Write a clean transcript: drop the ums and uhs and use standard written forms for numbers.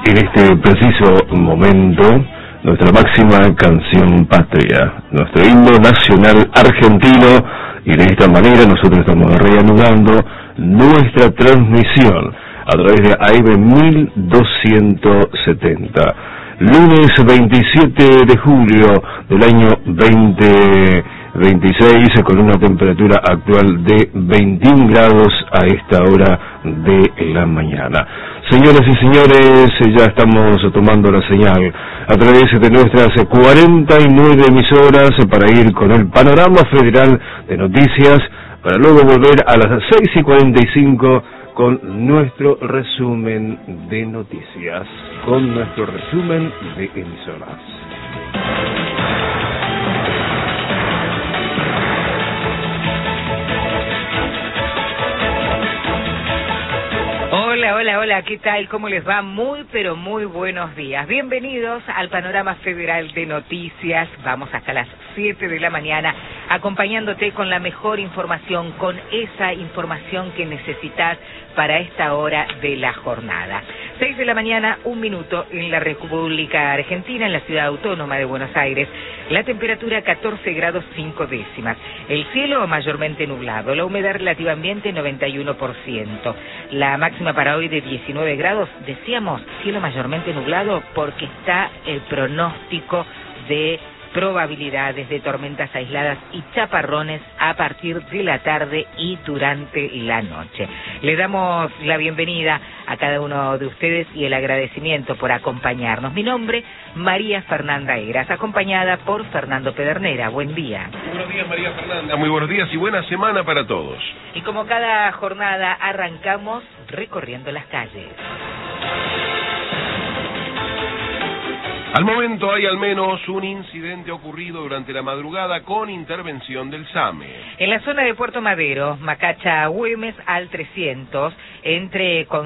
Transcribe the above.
en este preciso momento nuestra máxima canción patria, nuestro himno nacional argentino, y de esta manera nosotros estamos reanudando nuestra transmisión a través de AM 1270. Lunes 27 de julio del año 2026, con una temperatura actual de 21 grados a esta hora de la mañana. Señoras y señores, ya estamos tomando la señal a través de nuestras 49 emisoras para ir con el panorama federal de noticias, para luego volver a las 6:45 con nuestro resumen de noticias, con nuestro resumen de emisoras. Hola, ¿qué tal? ¿Cómo les va? Muy, pero muy buenos días. Bienvenidos al Panorama Federal de Noticias. Vamos hasta las 7 de la mañana acompañándote con la mejor información, con esa información que necesitas para esta hora de la jornada. 6 de la mañana, 1 minuto en la República Argentina, en la ciudad autónoma de Buenos Aires. La temperatura 14 grados 5 décimas. El cielo mayormente nublado. La humedad relativa ambiente 91%. La máxima para hoy de 19 grados. Decíamos cielo mayormente nublado porque está el pronóstico de probabilidades de tormentas aisladas y chaparrones a partir de la tarde y durante la noche. Le damos la bienvenida a cada uno de ustedes y el agradecimiento por acompañarnos. Mi nombre, María Fernanda Eras, acompañada por Fernando Pedernera. Buen día. Buenos días, María Fernanda. Muy buenos días y buena semana para todos. Y como cada jornada, arrancamos recorriendo las calles. Al momento hay al menos un incidente ocurrido durante la madrugada con intervención del SAME. En la zona de Puerto Madero, Macacha Güemes al 300, entre